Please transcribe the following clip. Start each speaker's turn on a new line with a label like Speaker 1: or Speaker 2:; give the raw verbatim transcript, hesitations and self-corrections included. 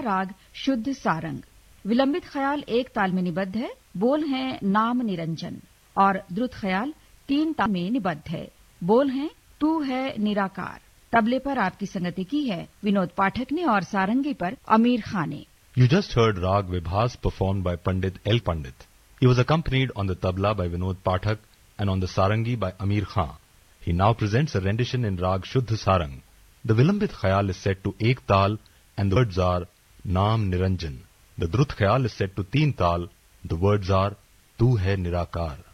Speaker 1: राग शुद्ध सारंग। विलंबित ख्याल एक ताल में निबद्ध है, बोल हैं नाम निरंजन, और द्रुत ख्याल तीन ताल में निबद्ध है, बोल हैं तू है निराकार। तबले पर आपकी संगति की है विनोद पाठक ने और सारंगी पर अमीर खान ने।
Speaker 2: You just heard Rag Vibhas performed by Pandit L. Pandit. He was accompanied on the tabla by Vinod Pathak and on the sarangi by Amir Khan. He now presents a rendition in Rag Shuddh Sarang. The Vilambit Khayal is set to Ek Tal and the words are Naam Niranjan. The Drut Khayal is set to Teen Tal. The words are Tu Hai Nirakar.